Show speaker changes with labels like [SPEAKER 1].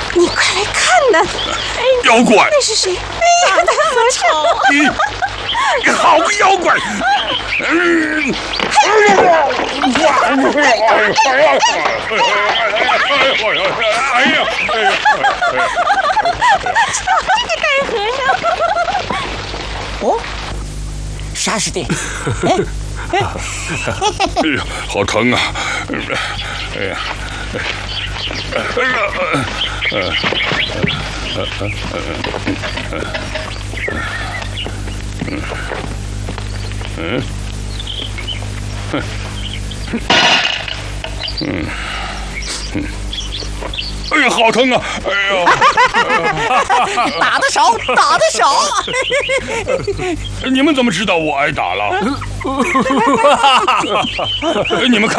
[SPEAKER 1] 你快来看呐！
[SPEAKER 2] 妖怪，
[SPEAKER 1] 那是谁？哎呀，大和尚！
[SPEAKER 2] 你好个妖怪！
[SPEAKER 1] 大和尚！
[SPEAKER 3] 哦，啥事的？
[SPEAKER 2] 哎呀，好疼啊！哎呀，哎呀，好疼啊！哎呀，
[SPEAKER 3] 打得少，打得少。
[SPEAKER 2] 你们怎么知道我挨打了？你们看。